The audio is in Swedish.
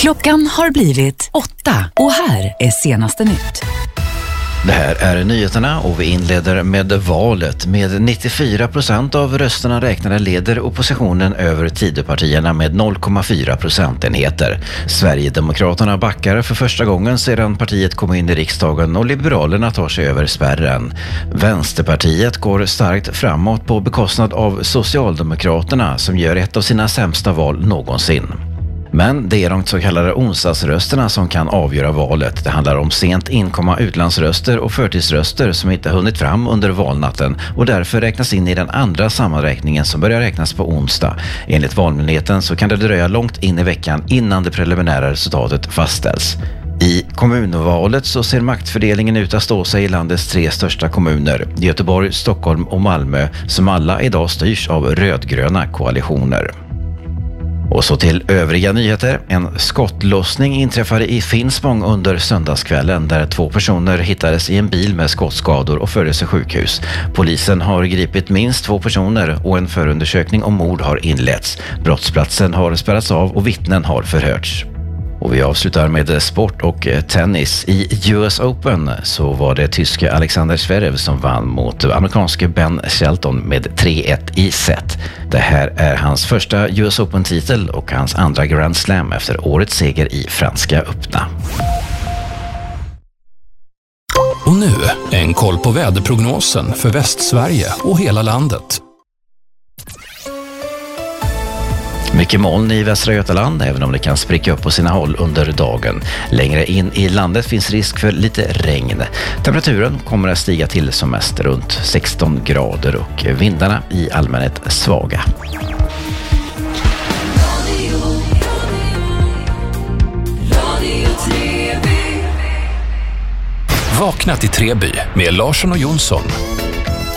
Klockan har blivit 8 och här är senaste nytt. Det här är nyheterna och vi inleder med valet. Med 94% av rösterna räknade leder oppositionen över Tidöpartierna med 0,4 procentenheter. Sverigedemokraterna backar för första gången sedan partiet kom in i riksdagen och Liberalerna tar sig över spärren. Vänsterpartiet går starkt framåt på bekostnad av Socialdemokraterna som gör ett av sina sämsta val någonsin. Men det är de så kallade onsdagsrösterna som kan avgöra valet. Det handlar om sent inkomma utlandsröster och förtidsröster som inte hunnit fram under valnatten och därför räknas in i den andra sammanräkningen som börjar räknas på onsdag. Enligt Valmyndigheten så kan det dröja långt in i veckan innan det preliminära resultatet fastställs. I kommunvalet så ser maktfördelningen ut att stå sig i landets 3 största kommuner, Göteborg, Stockholm och Malmö, som alla idag styrs av rödgröna koalitioner. Och så till övriga nyheter. En skottlossning inträffade i Finspång under söndagskvällen där 2 personer hittades i en bil med skottskador och fördes till sjukhus. Polisen har gripit minst 2 personer och en förundersökning om mord har inletts. Brottsplatsen har spärrats av och vittnen har förhörts. Och vi avslutar med sport och tennis. I US Open så var det tyska Alexander Zverev som vann mot amerikanske Ben Shelton med 3-1 i set. Det här är hans första US Open-titel och hans andra Grand Slam efter årets seger i Franska öppna. Och nu en koll på väderprognosen för Västsverige och hela landet. Mycket moln i Västra Götaland, även om det kan spricka upp på sina håll under dagen. Längre in i landet finns risk för lite regn. Temperaturen kommer att stiga till som mest runt 16 grader och vindarna i allmänhet svaga. Vakna till Treby med Larsson och Jonsson.